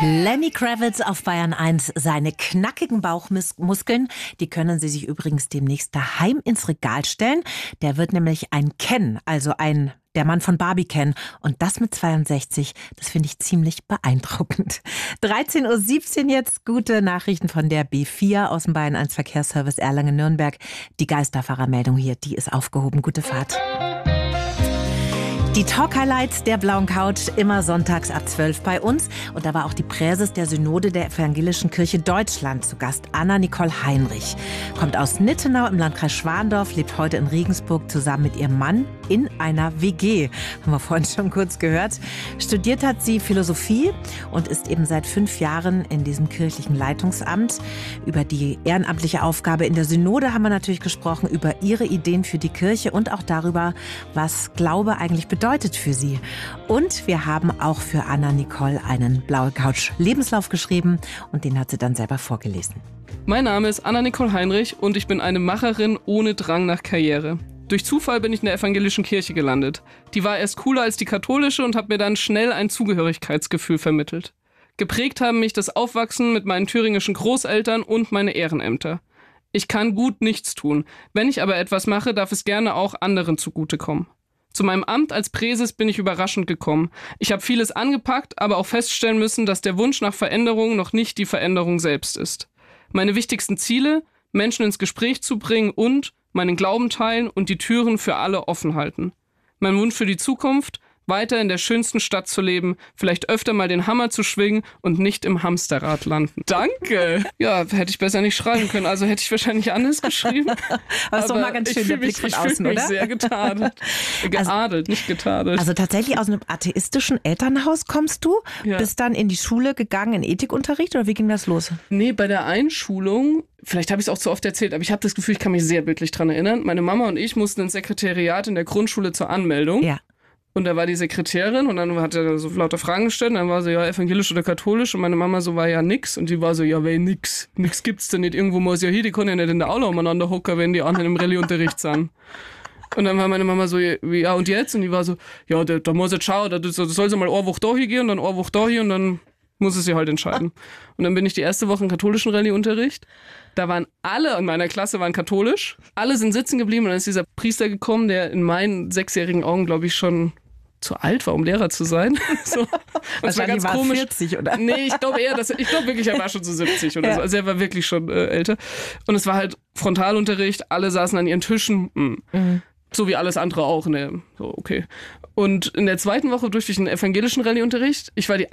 Lenny Kravitz auf Bayern 1. Seine knackigen Bauchmuskeln, die können Sie sich übrigens demnächst daheim ins Regal stellen. Der wird nämlich ein Ken, also der Mann von Barbie Ken. Und das mit 62, das finde ich ziemlich beeindruckend. 13.17 Uhr jetzt. Gute Nachrichten von der B4 aus dem Bayern 1 Verkehrsservice Erlangen-Nürnberg. Die Geisterfahrermeldung hier, die ist aufgehoben. Gute Fahrt. Die Talk-Highlights der blauen Couch, immer sonntags ab 12 bei uns. Und da war auch die Präses der Synode der Evangelischen Kirche Deutschland zu Gast, Anna-Nicole Heinrich. Kommt aus Nittenau im Landkreis Schwandorf, lebt heute in Regensburg zusammen mit ihrem Mann in einer WG. Haben wir vorhin schon kurz gehört. Studiert hat sie Philosophie und ist eben seit 5 Jahren in diesem kirchlichen Leitungsamt. Über die ehrenamtliche Aufgabe in der Synode haben wir natürlich gesprochen, über ihre Ideen für die Kirche und auch darüber, was Glaube eigentlich bedeutet für sie. Und wir haben auch für Anna-Nicole einen Blaue Couch Lebenslauf geschrieben und den hat sie dann selber vorgelesen. Mein Name ist Anna-Nicole Heinrich und ich bin eine Macherin ohne Drang nach Karriere. Durch Zufall bin ich in der evangelischen Kirche gelandet. Die war erst cooler als die katholische und hat mir dann schnell ein Zugehörigkeitsgefühl vermittelt. Geprägt haben mich das Aufwachsen mit meinen thüringischen Großeltern und meine Ehrenämter. Ich kann gut nichts tun. Wenn ich aber etwas mache, darf es gerne auch anderen zugutekommen. Zu meinem Amt als Präses bin ich überraschend gekommen. Ich habe vieles angepackt, aber auch feststellen müssen, dass der Wunsch nach Veränderung noch nicht die Veränderung selbst ist. Meine wichtigsten Ziele, Menschen ins Gespräch zu bringen und meinen Glauben teilen und die Türen für alle offen halten. Mein Wunsch für die Zukunft, weiter in der schönsten Stadt zu leben, vielleicht öfter mal den Hammer zu schwingen und nicht im Hamsterrad landen. Danke! Ja, hätte ich besser nicht schreiben können, also hätte ich wahrscheinlich anders geschrieben. Aber ist doch mal ganz schön der Blick von außen, oder? Ich fühle mich sehr getadelt. Geadelt, nicht getadelt. Also tatsächlich aus einem atheistischen Elternhaus kommst du? Ja. Bist dann in die Schule gegangen, in Ethikunterricht oder wie ging das los? Nee, bei der Einschulung, vielleicht habe ich es auch zu oft erzählt, aber ich habe das Gefühl, ich kann mich sehr bildlich dran erinnern. Meine Mama und ich mussten ins Sekretariat in der Grundschule zur Anmeldung. Ja. Und da war die Sekretärin und dann hat er so lauter Fragen gestellt und dann war so, ja, evangelisch oder katholisch und meine Mama so, war ja nix und die war so, ja, weil nix gibt's denn nicht, irgendwo muss ja hier, die können ja nicht in der Aula umeinander hocken, wenn die anderen im Rallye-Unterricht sind. Und dann war meine Mama so, ja, und jetzt? Und die war so, ja, da muss jetzt schauen, da soll sie mal eine Woche da hier gehen und dann eine Woche da hier und dann muss es sich halt entscheiden. Und dann bin ich die erste Woche im katholischen Rallye-Unterricht. Da waren alle in meiner Klasse waren katholisch. Alle sind sitzen geblieben und dann ist dieser Priester gekommen, der in meinen 6-jährigen Augen, glaube ich, schon zu alt war, um Lehrer zu sein. So. Das war ganz komisch. 40, oder? Nee, ich glaube wirklich, er war schon so 70 oder so. Also er war wirklich schon älter. Und es war halt Frontalunterricht, alle saßen an ihren Tischen. So wie alles andere auch. Ne? So, okay. Und in der zweiten Woche durfte ich einen evangelischen Rallye-Unterricht. Ich war die